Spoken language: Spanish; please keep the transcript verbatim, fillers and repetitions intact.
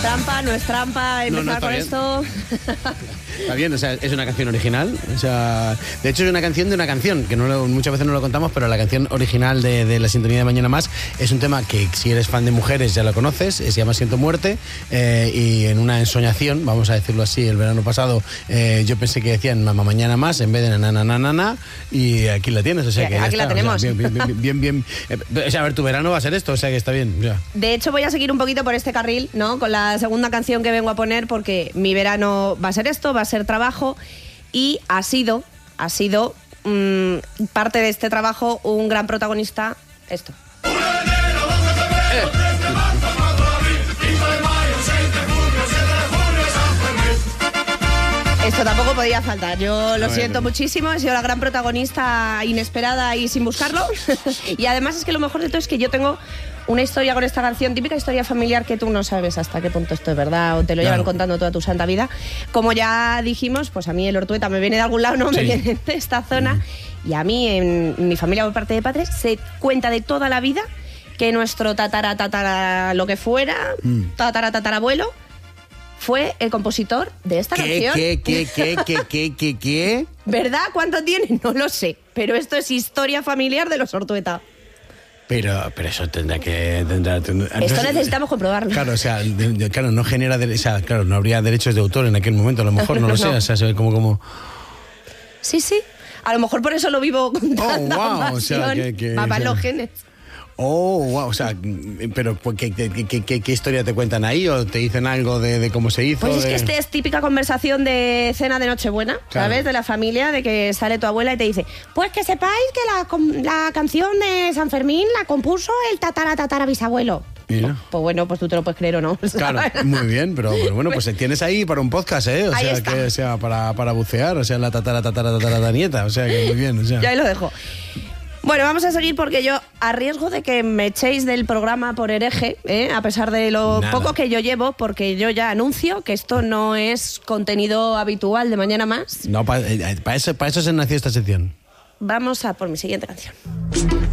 Trampa, no es trampa, empezar No, no, está con bien. esto. Está bien, o sea, es una canción original. O sea, de hecho es una canción de una canción, que no lo- muchas veces no lo contamos, pero la canción original de, de La Sintonía de Mañana Más es un tema que si eres fan de mujeres ya lo conoces, se llama Siento Muerte, eh, y en una ensoñación, vamos a decirlo así, el verano pasado eh, yo pensé que decían Mamá Mañana Más en vez de na na na na na, y aquí la tienes, o sea Y que ya aquí la está, o sea, tenemos. bien, bien, bien, bien, bien. Eh, o sea, a ver, tu verano va a ser esto, o sea que está bien, ya. De hecho, voy a seguir un poquito por este carril, ¿no? Con la segunda canción que vengo a poner, porque mi verano va a ser esto, va a ser trabajo, y ha sido, ha sido mmm, parte de este trabajo un gran protagonista, esto. Esto tampoco podía faltar. Yo lo A ver, siento pero- muchísimo. He sido la gran protagonista inesperada y sin buscarlo. Y además es que lo mejor de todo es que yo tengo una historia con esta canción, típica historia familiar que tú no sabes hasta qué punto esto es verdad o te lo Claro. llevan contando toda tu santa vida. Como ya dijimos, pues a mí el Ortueta me viene de algún lado, no me Sí. viene de esta zona. Y a mí, en mi familia por parte de padres, se cuenta de toda la vida que nuestro tatara, tatara, lo que fuera, Mm. tatara, tatarabuelo, fue el compositor de esta ¿Qué, canción. qué, qué, qué, qué, qué, qué, qué? ¿Verdad? ¿Cuánto tiene? No lo sé. Pero esto es historia familiar de los Ortueta. Pero, pero eso tendrá que... Tendrá, tendrá- Esto no sé- necesitamos comprobarlo. Claro, o sea, de- de- claro, no genera, dere- o sea, claro, no habría derechos de autor en aquel momento, a lo mejor, no, No, lo sé, no. o sea, se ve como, como, Sí, sí. A lo mejor por eso lo vivo con tanta wow, o sea, pasión. que- que- Va para o sea, los genes. oh, wow, o sea, pero pues, ¿qué, qué, qué, qué- qué historia te cuentan ahí o te dicen algo de, de cómo se hizo? Pues es de- que este es típica conversación de cena de Nochebuena, Claro. ¿sabes? De la familia, de que sale tu abuela y te dice, pues que sepáis que la, com- la canción de San Fermín la compuso el tatara tatara bisabuelo. Mira. Pues bueno, pues tú te lo puedes creer o no. Claro, muy bien, pero, pero bueno, pues tienes ahí para un podcast, ¿eh? O Ahí sea, está. que, o sea para, para bucear, o sea, la tatara, tatara, tatara, tatara nieta, o sea, que muy bien, o sea. Ya ahí lo dejo. Bueno, vamos a seguir porque yo, a riesgo de que me echéis del programa por hereje, ¿eh? A pesar de lo Nada. poco que yo llevo, porque yo ya anuncio que esto no es contenido habitual de Mañana Más, No, para eso, para eso se nació esta sección. vamos a por mi siguiente canción.